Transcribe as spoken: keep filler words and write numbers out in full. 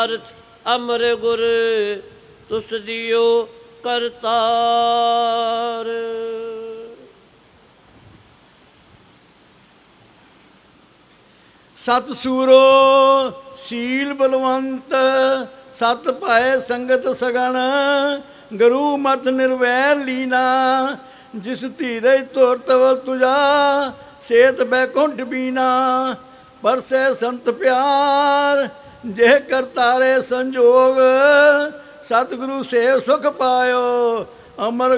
ਅਮਰ ਗੁਰ ਤੁਸ ਦਿਓ ਕਰਤਾਰ। ਸਤ ਸੂਰੋ ਸੀਲ ਬਲਵੰਤ, ਸਤ ਪਾਏ ਸੰਗਤ ਸਗਣ, ਗੁਰੂ ਮਤ ਨਿਰਵੈਰ ਲੀਨਾ, ਜਿਸ ਧੀਰਜ ਤੁਰ ਤਵ ਤੁਜਾ, ਸੇਤ ਬੈਕੁੰਠ ਬੀਨਾ। ਪਰਸੈ ਸੰਤ ਪਿਆਰ, ਜੇ ਕਰਤਾਰੇ ਸੰਜੋਗ, ਸਤਿਗੁਰੂ ਸੇਵ ਸੁਖ ਪਾਇਓ। ਅਮਰ